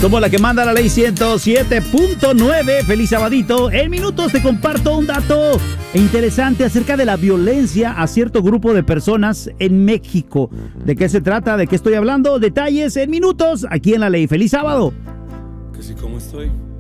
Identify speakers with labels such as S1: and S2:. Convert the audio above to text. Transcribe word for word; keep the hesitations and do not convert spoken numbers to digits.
S1: Como la que manda la ley ciento siete punto nueve. Feliz sabadito. En minutos te comparto un dato interesante acerca de la violencia a cierto grupo de personas en México. ¿De qué se trata? ¿De qué estoy hablando? Detalles en minutos aquí en la ley. Feliz sábado.
S2: Que si como estoy